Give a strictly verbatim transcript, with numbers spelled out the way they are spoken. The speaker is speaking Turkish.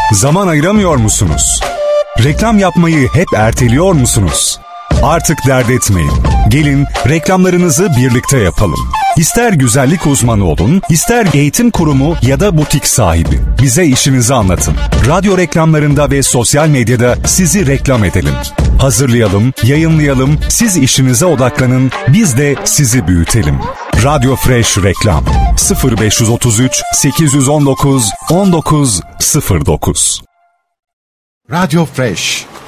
Zaman ayıramıyor musunuz? Reklam yapmayı hep erteliyor musunuz? Artık dert etmeyin. Gelin reklamlarınızı birlikte yapalım. İster güzellik uzmanı olun, ister eğitim kurumu ya da butik sahibi. Bize işinizi anlatın. Radyo reklamlarında ve sosyal medyada sizi reklam edelim. Hazırlayalım, yayınlayalım, siz işinize odaklanın, biz de sizi büyütelim. Radyo Fresh Reklam sıfır beş otuz üç sekiz on dokuz on dokuz sıfır dokuz. Radyo Fresh